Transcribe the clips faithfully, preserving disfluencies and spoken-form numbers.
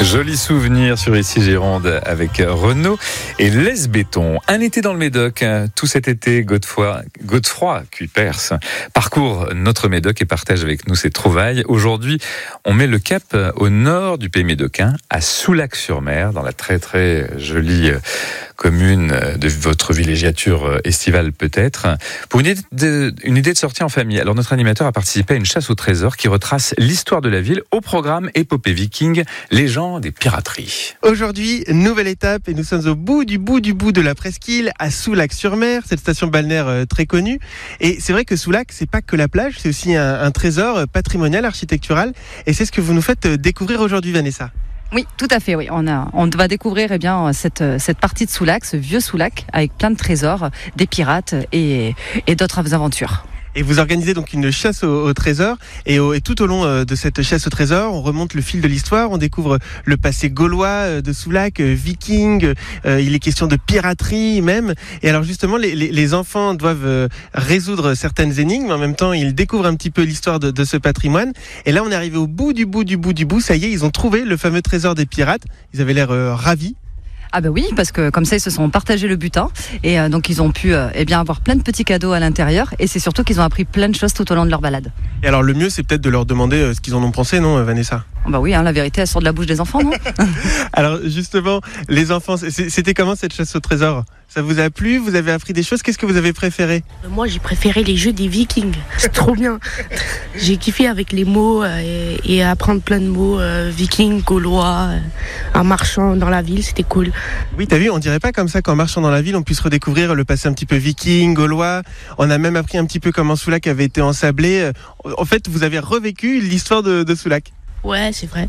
Joli souvenir sur Ici Gironde avec Renaud et Les Béton. Un été dans le Médoc, tout cet été, Godefroy, Godefroy Cuypers parcourt notre Médoc et partage avec nous ses trouvailles. Aujourd'hui, on met le cap au nord du pays médocain, à Soulac-sur-Mer, dans la très très jolie commune de votre villégiature estivale peut-être, pour une idée, de, une idée de sortie en famille. Alors notre animateur a participé à une chasse au trésor qui retrace l'histoire de la ville au programme Épopée Viking, légende et piraterie. Aujourd'hui, nouvelle étape et nous sommes au bout du bout du bout de la presqu'île à Soulac-sur-Mer, cette station balnéaire euh, très connue. Et c'est vrai que Soulac, c'est pas que la plage, c'est aussi un, un trésor patrimonial, architectural. Et c'est ce que vous nous faites découvrir aujourd'hui, Vanessa. Oui, tout à fait. Oui, on a, on va découvrir eh bien cette cette partie de Soulac, ce vieux Soulac, avec plein de trésors, des pirates et et d'autres aventures. Et vous organisez donc une chasse au, au trésor et, au, et tout au long de cette chasse au trésor, on remonte le fil de l'histoire, on découvre le passé gaulois de Soulac, viking, euh, il est question de piraterie même. Et alors justement, les, les, les enfants doivent résoudre certaines énigmes, en même temps ils découvrent un petit peu l'histoire de, de ce patrimoine. Et là on est arrivé au bout du bout du bout du bout, ça y est, ils ont trouvé le fameux trésor des pirates, ils avaient l'air euh, ravis. Ah ben oui, parce que comme ça ils se sont partagés le butin et euh, donc ils ont pu euh, eh bien avoir plein de petits cadeaux à l'intérieur et c'est surtout qu'ils ont appris plein de choses tout au long de leur balade. Et alors le mieux c'est peut-être de leur demander euh, ce qu'ils en ont pensé, non Vanessa? Bah oui, hein, la vérité elle sort de la bouche des enfants, non? Alors justement, les enfants, c'était comment cette chasse au trésor? Ça vous a plu? Vous avez appris des choses? Qu'est-ce que vous avez préféré? Moi j'ai préféré les jeux des Vikings, c'est trop bien. J'ai kiffé avec les mots euh, et, et apprendre plein de mots, euh, vikings, gaulois, euh, en marchant dans la ville, c'était cool. Oui, t'as vu, on dirait pas comme ça qu'en marchant dans la ville, on puisse redécouvrir le passé un petit peu viking, gaulois. On a même appris un petit peu comment Soulac avait été ensablé. En fait, vous avez revécu l'histoire de, de Soulac. Ouais, c'est vrai.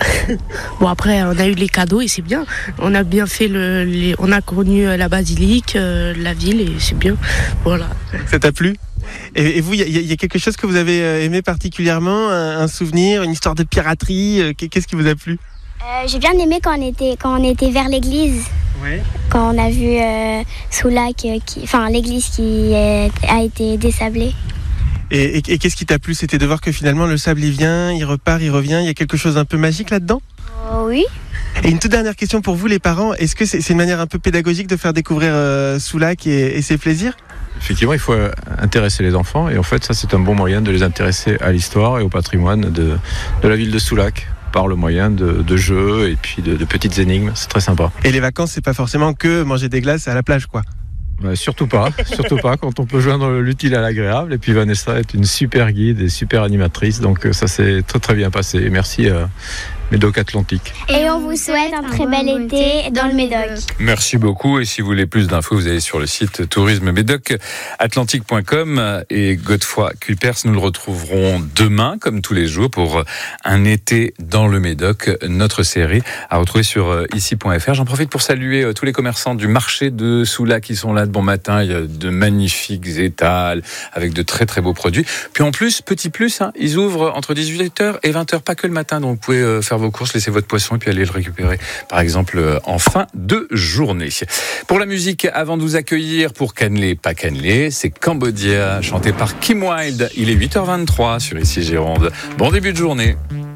Bon, après, on a eu les cadeaux et c'est bien. On a bien fait le, les, on a connu la basilique, euh, la ville et c'est bien. Voilà. Ça t'a plu? Et, et vous, il y, y a quelque chose que vous avez aimé particulièrement, un, un souvenir, une histoire de piraterie? Qu'est-ce qui vous a plu? Euh, j'ai bien aimé quand on était, quand on était vers l'église. Ouais. Quand on a vu euh, Soulac, euh, qui, enfin l'église qui euh, a été désablée. Et, et, et qu'est-ce qui t'a plu? C'était de voir que finalement le sable il vient, il repart, il revient. Il y a quelque chose d'un peu magique là-dedans? euh, Oui. Et une toute dernière question pour vous les parents. Est-ce que c'est, c'est une manière un peu pédagogique de faire découvrir euh, Soulac et, et ses plaisirs? Effectivement, il faut intéresser les enfants. Et en fait, ça c'est un bon moyen de les intéresser à l'histoire et au patrimoine de, de la ville de Soulac, par le moyen de, de jeux et puis de, de petites énigmes. C'est très sympa. Et les vacances, c'est pas forcément que manger des glaces à la plage, quoi. Bah, surtout pas, surtout pas, quand on peut joindre l'utile à l'agréable. Et puis Vanessa est une super guide et super animatrice, donc ça s'est très très bien passé. Merci à Médoc Atlantique. Et on vous souhaite un très bel été dans le Médoc. Merci beaucoup. Et si vous voulez plus d'infos, vous allez sur le site tourisme médoc atlantique point com. Et Godefroy Cuypers, nous le retrouverons demain, comme tous les jours, pour un été dans le Médoc, notre série à retrouver sur ici point f r. J'en profite pour saluer tous les commerçants du marché de Soulac qui sont là de bon matin. Il y a de magnifiques étals avec de très très beaux produits. Puis en plus, petit plus, hein, ils ouvrent entre dix-huit heures et vingt heures, pas que le matin. Donc vous pouvez faire vos courses, laissez votre poisson et puis aller le récupérer, par exemple, en fin de journée. Pour la musique, avant de vous accueillir pour Cannelé, pas Cannelé, c'est Cambodia, chanté par Kim Wilde. Il est huit heures vingt-trois sur Ici Gironde. Bon début de journée.